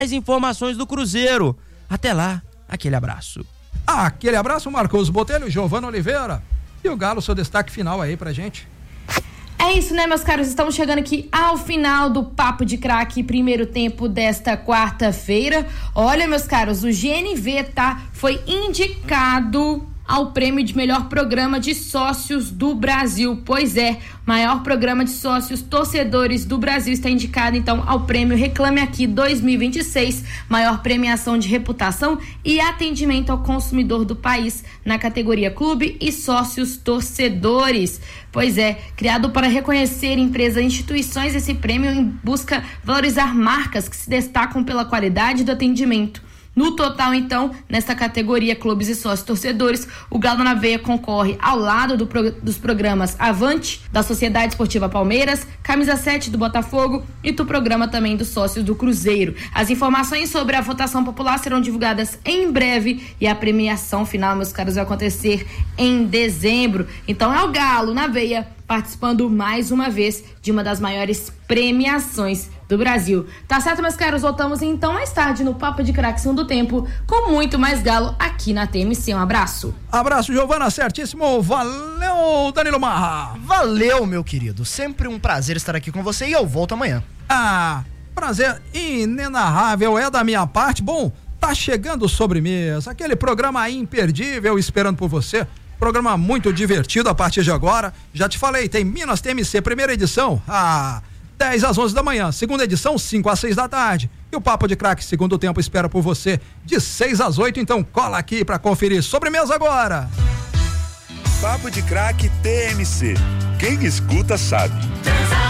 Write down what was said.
mais informações do Cruzeiro. Até lá, aquele abraço. Aquele abraço, Marcos Botelho, Giovana Oliveira. E o Galo, seu destaque final aí pra gente. É isso, né, meus caros? Estamos chegando aqui ao final do Papo de Craque, primeiro tempo desta quarta-feira. Olha, meus caros, o GNV, foi indicado ao prêmio de melhor programa de sócios do Brasil. Pois é, maior programa de sócios torcedores do Brasil está indicado, então, ao prêmio Reclame Aqui 2026, maior premiação de reputação e atendimento ao consumidor do país na categoria Clube e Sócios Torcedores. Pois é, criado para reconhecer empresas e instituições, esse prêmio em busca valorizar marcas que se destacam pela qualidade do atendimento. No total, então, nessa categoria Clubes e Sócios Torcedores, o Galo na Veia concorre ao lado dos programas Avante, da Sociedade Esportiva Palmeiras, Camisa 7 do Botafogo e do programa também dos Sócios do Cruzeiro. As informações sobre a votação popular serão divulgadas em breve e a premiação final, meus caros, vai acontecer em dezembro. Então é o Galo na Veia participando mais uma vez de uma das maiores premiações do Brasil. Tá certo, meus caros? Voltamos então mais tarde no Papo de Craque Segundo Tempo com muito mais Galo aqui na TMC. Um abraço. Abraço, Giovana, certíssimo. Valeu, Danilo Marra. Valeu, meu querido. Sempre um prazer estar aqui com você e eu volto amanhã. Prazer inenarrável é da minha parte. Bom, tá chegando sobremesa, aquele programa imperdível esperando por você. Programa muito divertido a partir de agora. Já te falei, tem Minas TMC, primeira edição, 10 às 11 da manhã. Segunda edição, 5 às 6 da tarde. E o Papo de Craque, segundo tempo, espera por você de 6 às 8. Então cola aqui pra conferir. Sobremesa agora. Papo de Craque TMC. Quem escuta sabe.